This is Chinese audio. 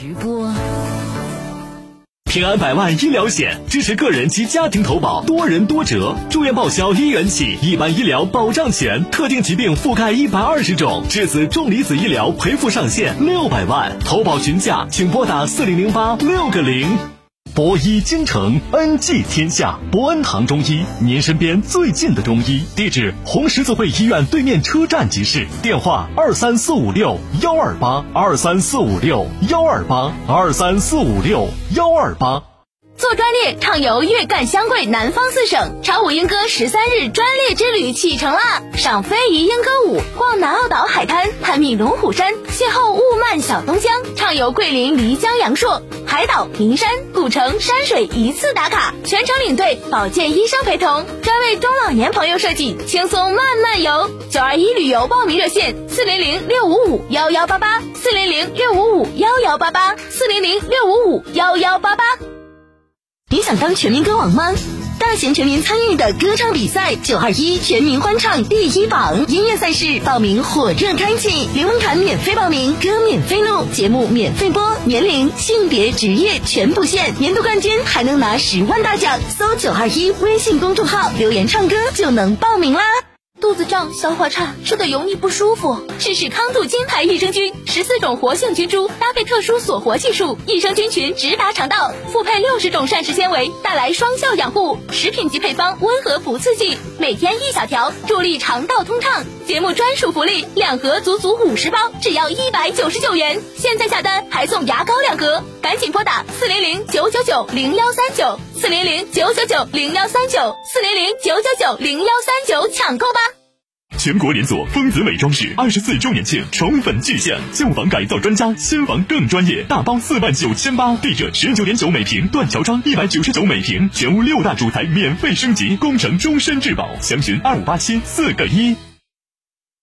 直播。 平安百万医疗险支持个人及家庭投保，多人多折，住院报销1元起，一般医疗保障险，特定疾病覆盖120种，质子重离子医疗赔付上限600万，投保询价请拨打4008-6个0。博医京城，恩济天下，博恩堂中医，您身边最近的中医，地址红十字会医院对面车站即市，电话23456-128，23456-128，23456-128。 做专列畅游粤赣湘桂南方4省，潮舞莺歌13日专列之旅启程啦！赏非遗莺歌舞，逛南澳岛海滩，探秘龙虎山，邂逅雾漫小东江，畅游桂林漓江阳朔，海岛、名山、古城、山水一次打卡，全程领队，保健医生陪同，专为中老年朋友设计，轻松慢慢游。921旅游报名热线：400-655-118，400-655-118，400-655-118。你想当全民歌王吗？大型全民参与的歌唱比赛921全民欢唱第1榜，音乐赛事报名火热开启，零门槛免费报名，歌免费录，节目免费播，年龄、性别、职业全不限，年度冠军还能拿10万大奖。搜921微信公众号留言唱歌就能报名啦。肚子胀、消化差、吃的油腻不舒服，试试康度金牌益生菌，14种活性菌株搭配特殊锁活技术，益生菌群直达肠道，复配60种膳食纤维，带来双效养护。食品级配方，温和不刺激，每天1小条，助力肠道通畅。节目专属福利，2盒足足50包，只要199元。现在下单还送牙膏2盒，赶紧拨打400-999-0139，400-999-0139，400-999-0139，抢购吧！ 全国连锁丰子美装饰24周年庆宠粉巨献，旧房改造专家，新房更专业，大包49800，地热19.9每平，断桥窗199每平，全屋6大主材免费升级，工程终身质保，详询2587-4个1。